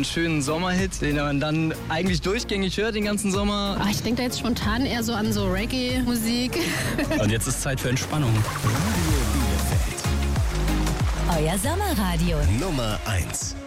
einen schönen Sommerhit, den man dann eigentlich durchgängig hört den ganzen Sommer. Ich denke da jetzt spontan eher so an so Reggae-Musik. Und jetzt ist Zeit für Entspannung. Radio Bielefeld. Euer Sommerradio. Nummer 1.